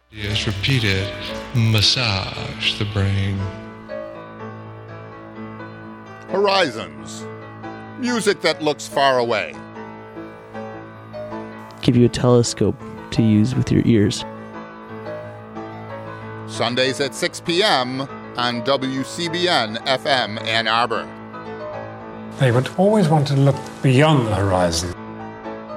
As repeated, massage the brain. Horizons. Music that looks far away. Give you a telescope to use with your ears. Sundays at 6 p.m. on WCBN FM Ann Arbor. They would always want to look beyond the horizon.